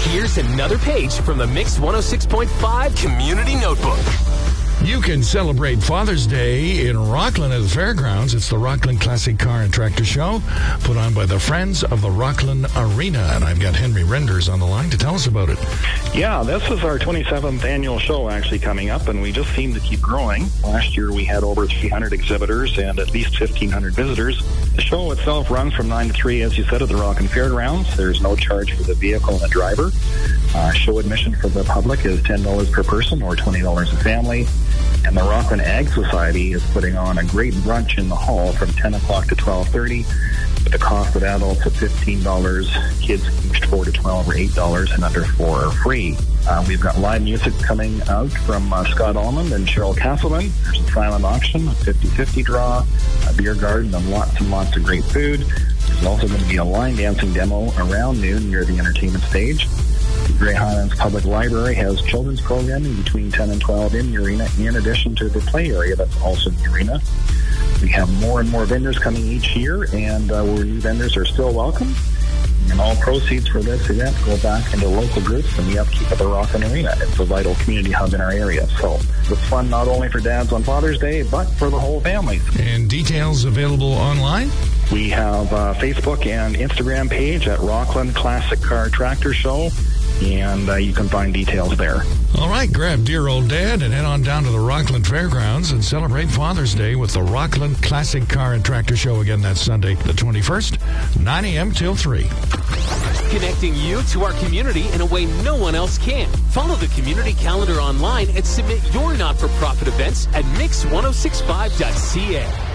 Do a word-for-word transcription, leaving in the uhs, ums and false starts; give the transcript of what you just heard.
Here's another page from the Mix one oh six point five Community Notebook. You can celebrate Father's Day in Rockland at the fairgrounds. It's the Rockland Classic Car and Tractor Show, put on by the Friends of the Rockland Arena. And I've got Henry Renders on the line to tell us about it. Yeah, this is our twenty-seventh annual show actually coming up, and we just seem to keep growing. Last year we had over three hundred exhibitors and at least fifteen hundred visitors. The show itself runs from nine to three, as you said, at the Rockland Fairgrounds. There's no charge for the vehicle and the driver. Uh, show admission for the public is ten dollars per person or twenty dollars a family. And the Rockland Ag Society is putting on a great brunch in the hall from ten o'clock to twelve thirty, with the cost of adults at fifteen dollars, kids aged four to twelve or eight dollars, and under four are free. Uh, we've got live music coming out from uh, Scott Almond and Cheryl Castleman. There's a silent auction, a fifty-fifty draw, a beer garden, and lots and lots of great food. There's also going to be a line dancing demo around noon near the entertainment stage. The Grey Highlands Public Library has children's programming between ten and twelve in the arena, in addition to the play area that's also in the arena. We have more and more vendors coming each year, and uh, where new vendors are still welcome. And all proceeds for this event go back into local groups and the upkeep of the Rockland Arena. It's a vital community hub in our area. So it's fun not only for dads on Father's Day, but for the whole family. And details available online? We have a Facebook and Instagram page at Rockland Classic Car Tractor Show, and uh, you can find details there. All right, grab dear old dad and head on down to the Rockland Fairgrounds and celebrate Father's Day with the Rockland Classic Car and Tractor Show again that Sunday, the twenty-first, nine a.m. till three. Connecting you to our community in a way no one else can. Follow the community calendar online and submit your not-for-profit events at mix ten sixty-five dot c a.